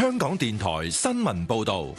香港電台新聞報道。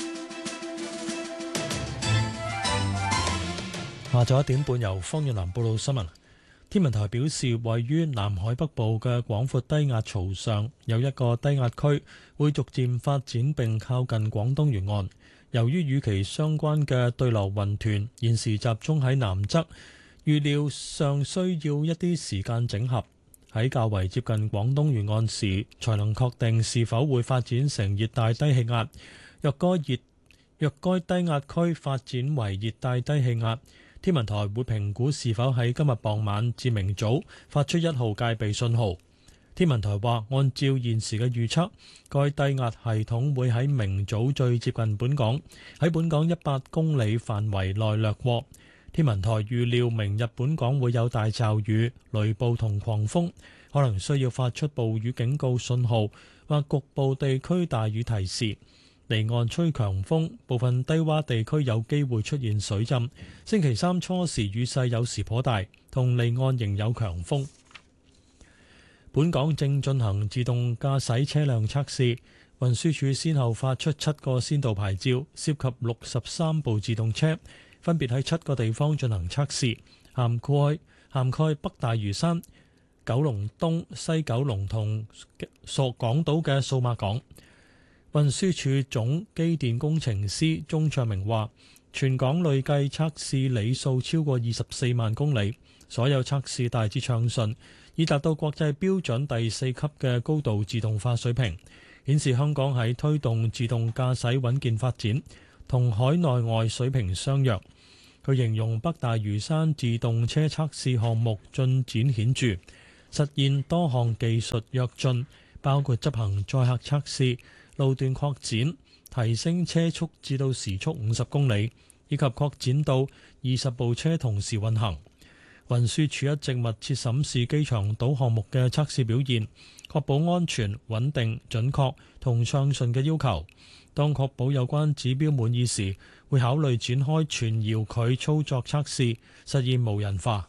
下晝1點半，由方遠南報道新聞。天文台表示，位於南海北部嘅廣闊低壓槽上有一個低壓區，會逐漸發展並靠近廣東沿岸。由於與其相關嘅對流雲團現時集中喺南側，預料上需要一啲時間整合，喺較為接近廣東沿岸時，才能確定是否會發展成熱帶低氣壓。若該低壓區發展為熱帶低氣壓，天文台會評估是否喺今日傍晚至明早發出1號戒備信號。天文台話，按照現時嘅預測，該低壓系統會喺明早最接近本港，喺本港100公里範圍內掠過。天文台預料明日本港會有大驟雨、雷暴同狂風，可能需要發出暴雨警告信號或局部地區大雨提示。離岸吹強風，部分低洼地區有機會出現水浸。星期三初時雨勢有時頗大，同離岸仍有強風。本港正進行自動駕駛車輛測試，運輸署先後發出7個先導牌照，涉及63部自動車，分別喺7個地方進行測試，涵蓋北大嶼山、九龍東、西九龍同港島嘅數碼港。運輸署總機電工程師鍾卓明話，全港累計測試里數超過24萬公里，所有測試大致暢順，已達到國際標準第4級嘅高度自動化水平，顯示香港喺推動自動駕駛穩健發展，同海內外水平相若。佢形容北大嶼山自動車測試項目進展顯著，實現多項技術躍進，包括執行載客測試、路段擴展、提升車速至到時速50公里，以及擴展到20部車同時運行。運輸署一直密切審視機場島項目嘅測試表現，確保安全、穩定、準確同暢順嘅要求。當確保有關指標滿意時，會考慮展開全遙距操作測試，實現無人化。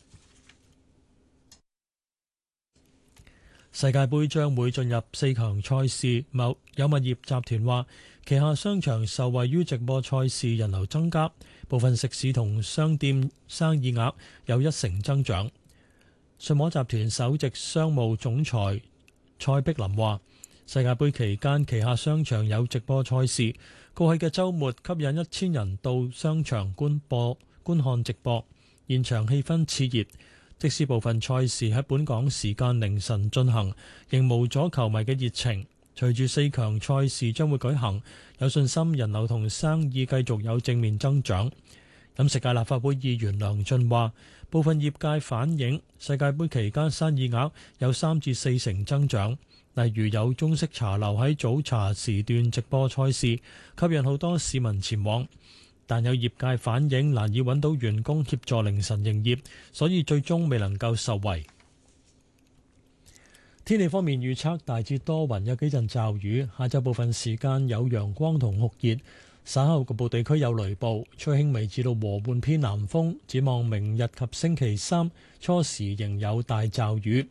世界盃將會進入4強賽事，有物業集團話，旗下商場受惠於直播賽事人流增加，部分食肆同商店生意額有1成增長。信和集團首席商務總裁蔡碧林話，世界盃期間旗下商場有直播賽事，過去嘅週末吸引1000人到商場觀看直播，現場氣氛熾熱。即使部分賽事喺本港時間凌晨進行，仍無阻球迷嘅熱情。隨住4強賽事將會舉行，有信心人流同生意繼續有正面增長。飲食界立法會議員梁俊話，部分業界反映世界盃期間生意額有3至4成增長，例如有中式茶樓喺早茶時段直播賽事，吸引好多市民前往。但有業界反映難以揾到員工協助凌晨營業，所以最終未能夠受惠。天氣方面預測大致多雲，有幾陣驟雨，下晝部分時間有陽光同酷熱，稍後局部地區有雷暴，吹輕微至到和緩偏南風。展望明日及星期三初時仍有大驟雨，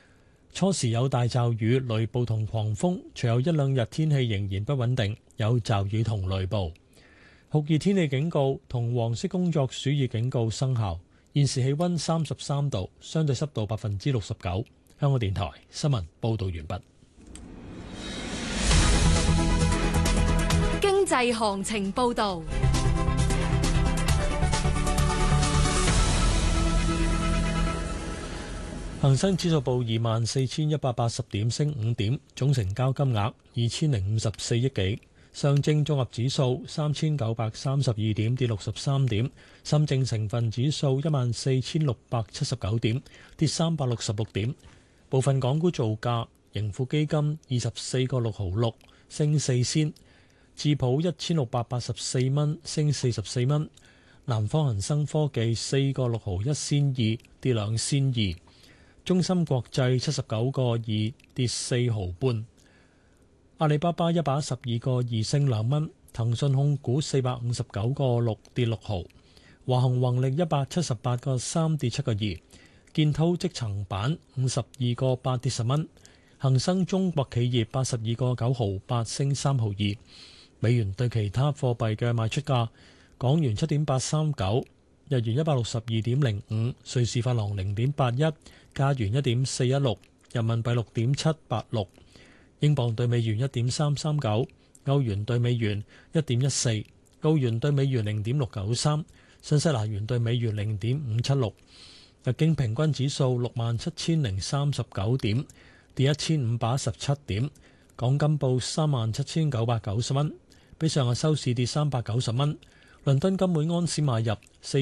雷暴同狂風，隨後1-2日天氣仍然不穩定，有驟雨同雷暴。酷熱天氣警告同黃色工作暑熱警告生效。現時氣溫33度，相對濕度69%。香港電台新聞報道完畢。 經濟行情報道。 恒生指數報24,180點，升5點，總成交金額2054億幾。上證綜合指數3932點，跌63點。深證成分指數14,679點，跌366點。部分港股造價：盈富基金24個6毫6，升4仙；智普1684蚊，升44蚊；南方恒生科技4個6毫1仙2，跌2仙2；中芯國際79個2，跌4毫半。阿里巴巴112個2，升2蚊，騰訊控股459個6，跌6毫，華虹宏力178個3，跌7個2，建滔積層板52個8，跌10蚊， 恒生中國企業82個9毫8升3毫2。美元對其他貨幣嘅賣出價：港元7.839，日元162.05，瑞士法郎0.81，加元1.416，人民幣6.786，英鎊對美元1.339，歐元對美元1.14，澳元對美元0.693，新西蘭元對美元0.576。日經平均指數67,039點，跌1517點。港金報37,990蚊，比上日收市跌390蚊。倫敦金每安士買入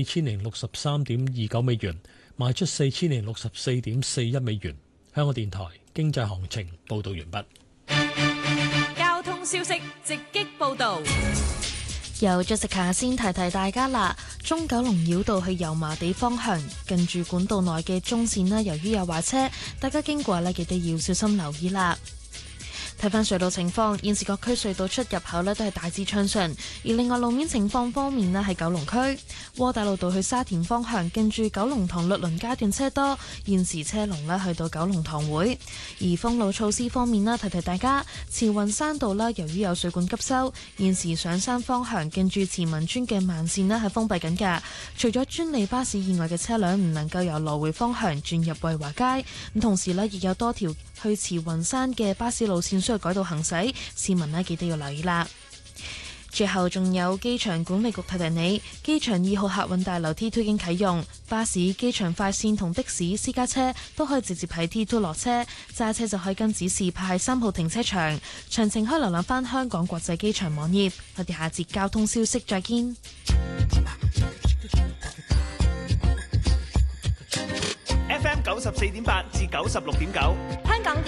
4063.29美元，賣出4064.41美元。香港電台經濟行情報道完畢。 交通消息直擊報道。 由Jessica先提提大家啦，中九龍繞道去油麻地方向，近住管道內嘅中線啦，由於有壞車，大家經過呢記得要小心留意啦。睇返隧道情況，現時各區隧道出入口呢都係大致暢順。而另外路面情況方面呢，喺九龍區窩打老道去沙田方向，近住九龍塘律倫街段車多，現時車龍呢去到九龍塘會。而封路措施方面呢，提提大家，慈雲山道啦，由於有水管急修，現時上山方向近住慈民村嘅慢線呢係封閉緊㗎。除咗專利巴士以外嘅車輛唔能夠由來回方向轉入惠華街，咁同時呢亦有多條去慈雲山嘅巴士路線需要改道行駛，市民呢記得要留意啦。最後仲有機場管理局提提你，機場2號客運大樓 T2 已經啟用，巴士、機場快線同的士、私家車都可以直接喺 T2 落車，揸車就可以跟指示排喺3號停車場。詳情可以瀏覽返香港國際機場網頁。我哋下節交通消息再見。 FM 94.8至96.9， 香港